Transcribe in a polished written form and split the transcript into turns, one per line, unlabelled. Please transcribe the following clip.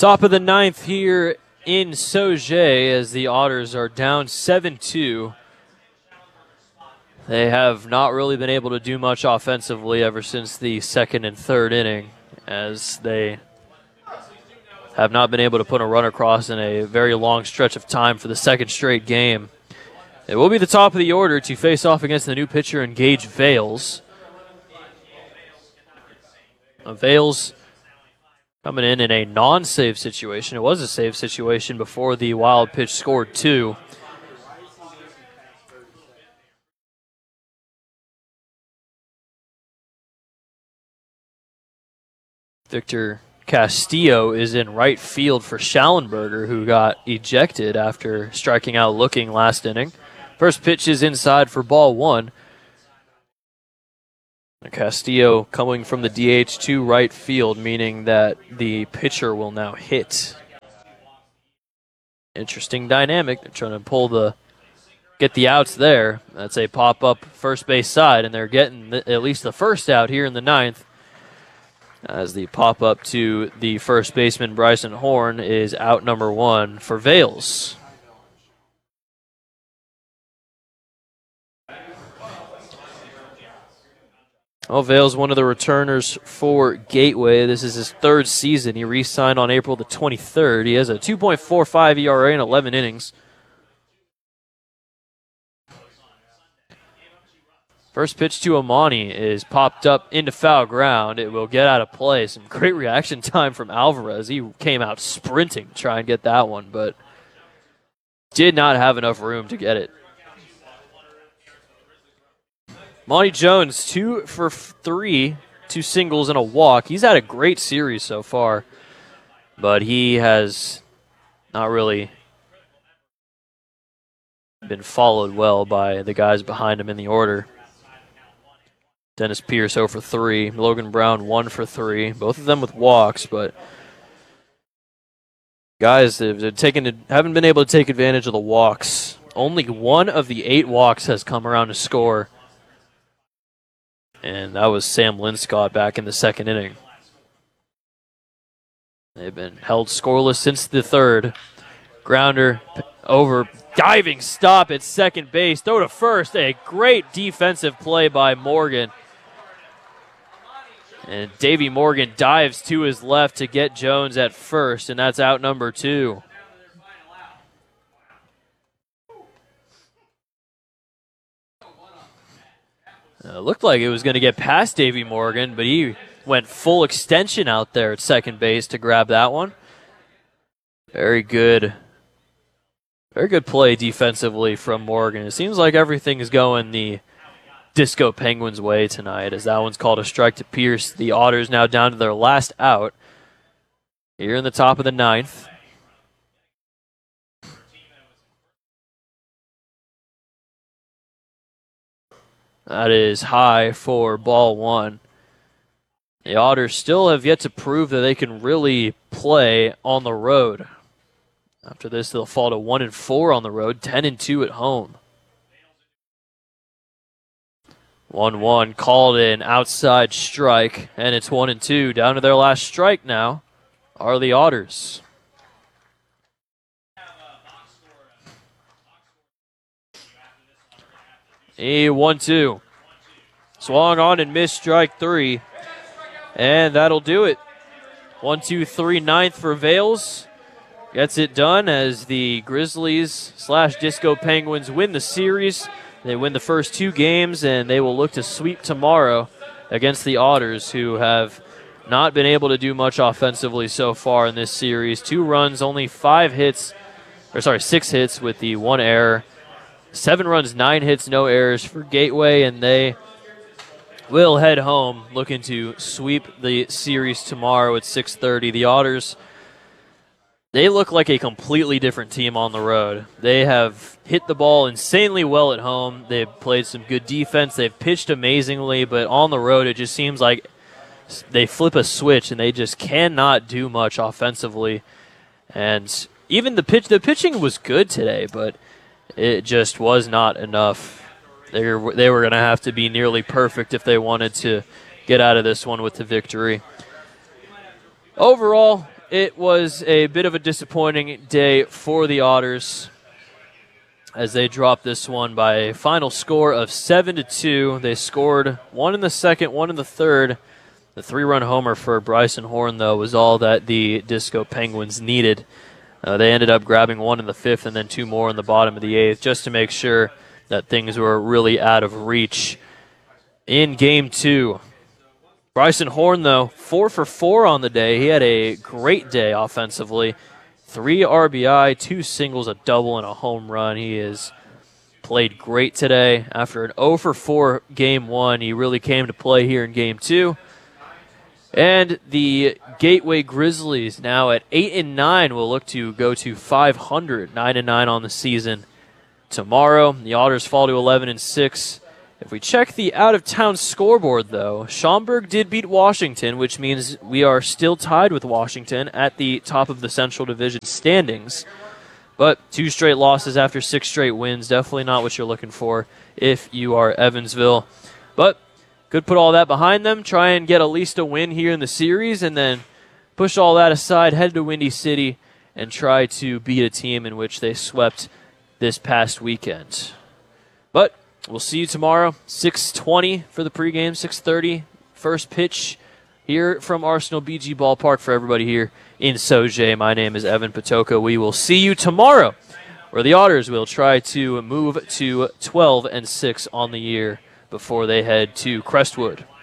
Top of the ninth here in Sauget as the Otters are down 7-2. They have not really been able to do much offensively ever since the second and third inning, as they have not been able to put a run across in a very long stretch of time for the second straight game. It will be the top of the order to face off against the new pitcher in Gage Vales. Vales coming in a non-save situation. It was a save situation before the wild pitch scored two. Victor Castillo is in right field for Schallenberger, who got ejected after striking out looking last inning. First pitch is inside for ball one. Castillo coming from the DH to right field, meaning that the pitcher will now hit. Interesting dynamic. They're trying to get the outs there. That's a pop-up first base side, and they're getting at least the first out here in the ninth, as the pop-up to the first baseman, Bryson Horn, is out number one for Vales. Well, Vales, one of the returners for Gateway. This is his third season. He re-signed on April the 23rd. He has a 2.45 ERA in 11 innings. First pitch to Amani is popped up into foul ground. It will get out of play. Some great reaction time from Alvarez. He came out sprinting to try and get that one, but did not have enough room to get it. Monty Jones, 2 for 3, 2 singles and a walk. He's had a great series so far, but he has not really been followed well by the guys behind him in the order. Dennis Pierce 0 for 3, Logan Brown 1 for 3, both of them with walks, but guys haven't been able to take advantage of the walks. Only one of the 8 walks has come around to score, and that was Sam Linscott back in the second inning. They've been held scoreless since the third. Grounder over, diving stop at second base, throw to first. A great defensive play by Morgan. And Davey Morgan dives to his left to get Jones at first, and that's out number 2. Looked like it was going to get past Davey Morgan, but he went full extension out there at second base to grab that one. Very good play defensively from Morgan. It seems like everything is going the Disco Penguins way tonight, as that one's called a strike to Pierce. The Otters now down to their last out here in the top of the ninth. That is high for ball one. The Otters still have yet to prove that they can really play on the road. After this, they'll fall to 1-4 on the road, 10-2 at home. 1-1 called an outside strike, and it's 1-2. Down to their last strike now are the Otters. A 1-2. Swung on and missed strike 3. And that'll do it. 1-2-3 ninth for Vales. Gets it done as the Grizzlies/Disco Penguins win the series. They win the first 2 games, and they will look to sweep tomorrow against the Otters, who have not been able to do much offensively so far in this series. 2 runs, only 6 hits with the 1 error. 7 runs, 9 hits, no errors for Gateway, and they will head home looking to sweep the series tomorrow at 6:30. The Otters, they look like a completely different team on the road. They have hit the ball insanely well at home. They've played some good defense. They've pitched amazingly, but on the road it just seems like they flip a switch and they just cannot do much offensively. And even the pitching was good today, but it just was not enough. They were going to have to be nearly perfect if they wanted to get out of this one with the victory. Overall, it was a bit of a disappointing day for the Otters as they dropped this one by a final score of 7-2. They scored one in the second, one in the third. The 3-run homer for Bryson Horn, though, was all that the Disco Penguins needed. They ended up grabbing one in the fifth and then 2 more in the bottom of the eighth just to make sure that things were really out of reach in Game 2. Bryson Horn, though, 4 for 4 on the day. He had a great day offensively. 3 RBI, 2 singles, a double, and a home run. He has played great today. After an 0 for 4 Game 1, he really came to play here in Game 2. And the Gateway Grizzlies, now at 8-9, will look to go to 500, 9-9 on the season tomorrow. The Otters fall to 11-6. If we check the out-of-town scoreboard, though, Schaumburg did beat Washington, which means we are still tied with Washington at the top of the Central Division standings. But 2 straight losses after 6 straight wins, definitely not what you're looking for if you are Evansville. But could put all that behind them, try and get at least a win here in the series, and then push all that aside, head to Windy City, and try to beat a team in which they swept this past weekend. But we'll see you tomorrow, 6:20 for the pregame, 6:30 first pitch here from Arsenal BG Ballpark for everybody here in Sauget. My name is Evan Patoka. We will see you tomorrow, where the Otters will try to move to 12-6 on the year before they head to Crestwood.